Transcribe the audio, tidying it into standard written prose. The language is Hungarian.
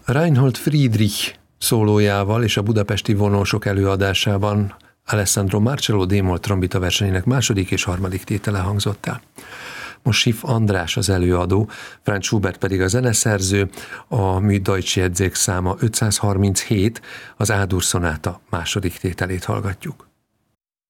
Reinhold Friedrich szólójával és a budapesti vonósok előadásában Alessandro Marcello D-moll trombita versenyének második és harmadik tétele hangzott el. Most Schiff András az előadó, Franz Schubert pedig a zeneszerző, a Mű-Deutsche Jegyzék száma 537, az A-dur szonáta második tételét hallgatjuk.